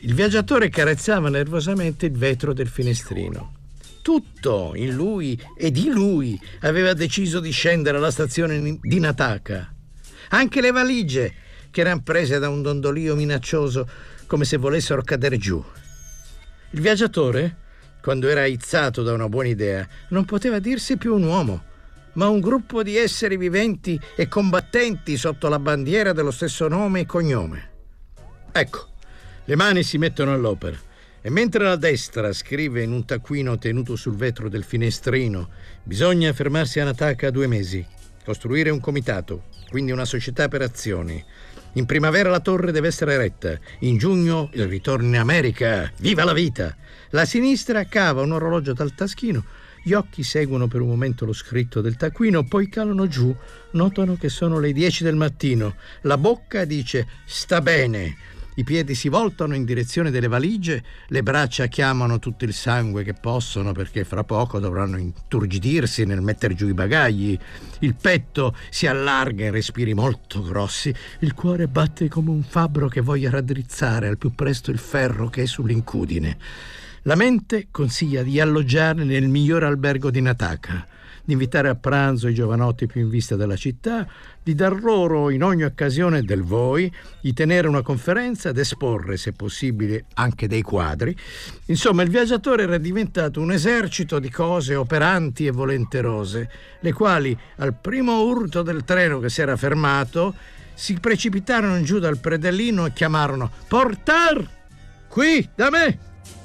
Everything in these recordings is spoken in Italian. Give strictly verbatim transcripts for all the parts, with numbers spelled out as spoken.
Il viaggiatore carezzava nervosamente il vetro del finestrino. Tutto in lui e di lui aveva deciso di scendere alla stazione di Nataka. Anche le valigie, che erano prese da un dondolio minaccioso come se volessero cadere giù. Il viaggiatore, quando era aizzato da una buona idea, non poteva dirsi più un uomo, ma un gruppo di esseri viventi e combattenti sotto la bandiera dello stesso nome e cognome. Ecco, le mani si mettono all'opera e mentre la destra scrive in un taccuino tenuto sul vetro del finestrino: bisogna fermarsi a Nataka due mesi, costruire un comitato, quindi una società per azioni. In primavera la torre deve essere eretta, in giugno il ritorno in America, viva la vita! La sinistra cava un orologio dal taschino, gli occhi seguono per un momento lo scritto del taccuino, poi calano giù, notano che sono le dieci del mattino, la bocca dice sta bene, i piedi si voltano in direzione delle valigie, le braccia chiamano tutto il sangue che possono perché fra poco dovranno inturgidirsi nel mettere giù i bagagli, il petto si allarga in respiri molto grossi, il cuore batte come un fabbro che voglia raddrizzare al più presto il ferro che è sull'incudine. La mente consiglia di alloggiare nel miglior albergo di Nataka, di invitare a pranzo i giovanotti più in vista della città, di dar loro in ogni occasione del voi, di tenere una conferenza, ed esporre, se possibile, anche dei quadri. Insomma, il viaggiatore era diventato un esercito di cose operanti e volenterose, le quali, al primo urto del treno che si era fermato, si precipitarono giù dal predellino e chiamarono «Portar! Qui, da me!»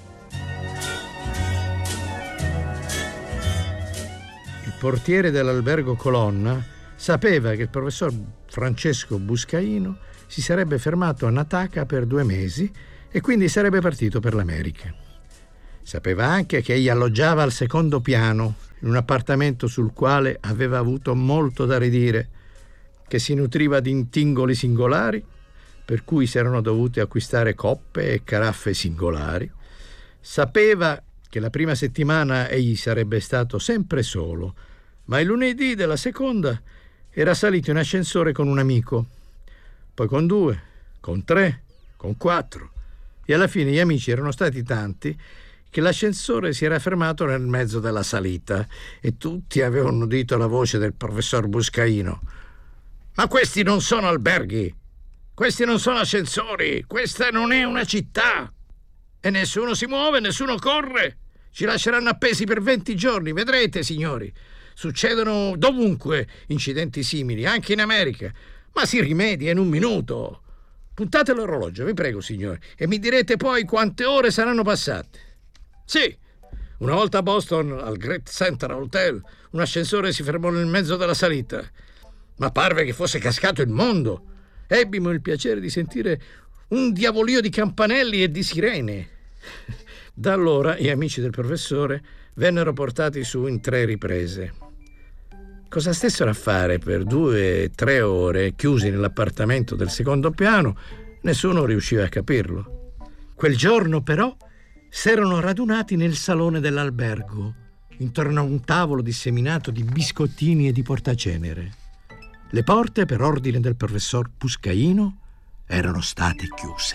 Il portiere dell'albergo Colonna sapeva che il professor Francesco Buscaino si sarebbe fermato a Nataka per due mesi e quindi sarebbe partito per l'America. Sapeva anche che egli alloggiava al secondo piano, in un appartamento sul quale aveva avuto molto da ridire, che si nutriva di intingoli singolari, per cui si erano dovute acquistare coppe e caraffe singolari. Sapeva che la prima settimana egli sarebbe stato sempre solo, ma il lunedì della seconda era salito in ascensore con un amico, poi con due, con tre, con quattro, e alla fine gli amici erano stati tanti che l'ascensore si era fermato nel mezzo della salita e tutti avevano udito la voce del professor Buscaino: «Ma questi non sono alberghi, questi non sono ascensori, questa non è una città! E nessuno si muove, nessuno corre! Ci lasceranno appesi per venti giorni, vedrete, signori! Succedono dovunque incidenti simili, anche in America, ma si rimedia in un minuto! Puntate l'orologio, vi prego, signori, e mi direte poi quante ore saranno passate. Sì, una volta a Boston, al Great Central Hotel, un ascensore si fermò nel mezzo della salita, ma parve che fosse cascato il mondo. Ebbimo il piacere di sentire un diavolio di campanelli e di sirene. Da allora gli amici del professore vennero portati su in tre riprese. Cosa stessero a fare per due o tre ore chiusi nell'appartamento del secondo piano, nessuno riusciva a capirlo. Quel giorno, però, s'erano radunati nel salone dell'albergo, intorno a un tavolo disseminato di biscottini e di portacenere. Le porte, per ordine del professor Buscaino, erano state chiuse.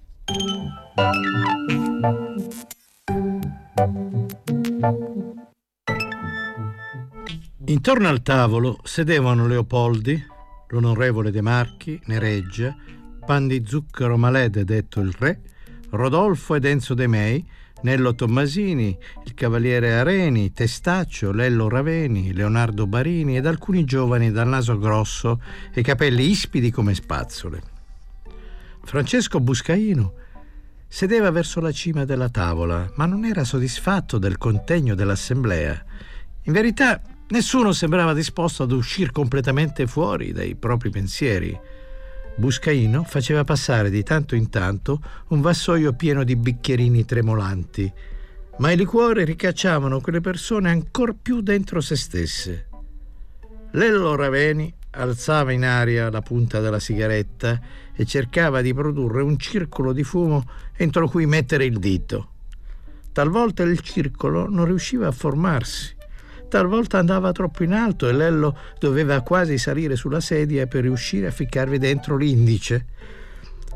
Intorno al tavolo sedevano Leopoldi, l'onorevole De Marchi, Nereggia, Pan di Zucchero Malede detto il re, Rodolfo ed Enzo De Mei, Nello Tommasini, il cavaliere Areni, Testaccio, Lello Raveni, Leonardo Barini ed alcuni giovani dal naso grosso e capelli ispidi come spazzole. Francesco Buscaino sedeva verso la cima della tavola, ma non era soddisfatto del contegno dell'assemblea. In verità, nessuno sembrava disposto ad uscire completamente fuori dai propri pensieri. Buscaino faceva passare di tanto in tanto un vassoio pieno di bicchierini tremolanti, ma i liquori ricacciavano quelle persone ancor più dentro se stesse. Lello Raveni alzava in aria la punta della sigaretta e cercava di produrre un circolo di fumo entro cui mettere il dito. Talvolta il circolo non riusciva a formarsi, talvolta andava troppo in alto e Lello doveva quasi salire sulla sedia per riuscire a ficcarvi dentro l'indice.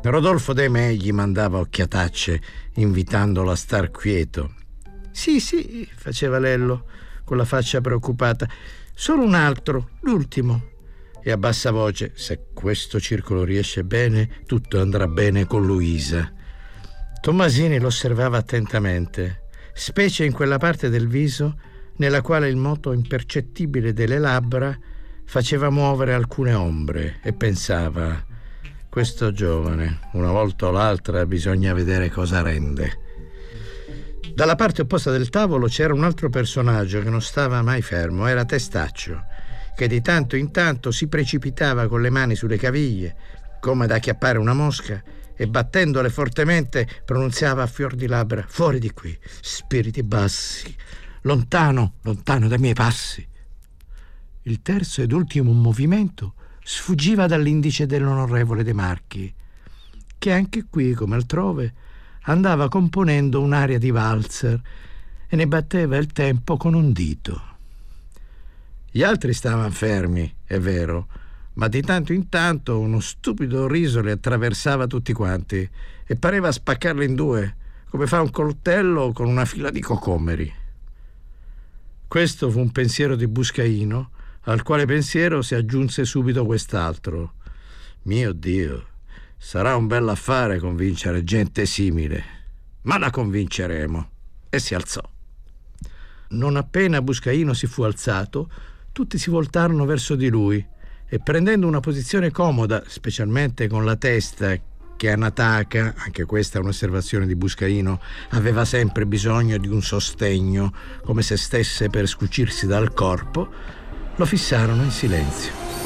Rodolfo De Me gli mandava occhiatacce invitandolo a star quieto. «Sì, sì», faceva Lello con la faccia preoccupata, «solo un altro, l'ultimo». E a bassa voce: «Se questo circolo riesce bene, tutto andrà bene con Luisa». Tommasini lo osservava attentamente, specie in quella parte del viso nella quale il moto impercettibile delle labbra faceva muovere alcune ombre, e pensava: questo giovane, una volta o l'altra bisogna vedere cosa rende. Dalla parte opposta del tavolo c'era un altro personaggio che non stava mai fermo, era Testaccio, che di tanto in tanto si precipitava con le mani sulle caviglie, come da acchiappare una mosca, e battendole fortemente pronunziava a fior di labbra: «Fuori di qui, spiriti bassi, lontano, lontano dai miei passi». Il terzo ed ultimo movimento sfuggiva dall'indice dell'onorevole De Marchi, che anche qui, come altrove, andava componendo un'aria di valzer e ne batteva il tempo con un dito. Gli altri stavano fermi, è vero, ma di tanto in tanto uno stupido riso li attraversava tutti quanti e pareva spaccarli in due, come fa un coltello con una fila di cocomeri. Questo fu un pensiero di Buscaino, al quale pensiero si aggiunse subito quest'altro: «Mio Dio, sarà un bell'affare convincere gente simile, ma la convinceremo». E si alzò. Non appena Buscaino si fu alzato, tutti si voltarono verso di lui e, prendendo una posizione comoda, specialmente con la testa che a Nataka, anche questa è un'osservazione di Buscaino, aveva sempre bisogno di un sostegno, come se stesse per scucirsi dal corpo, lo fissarono in silenzio.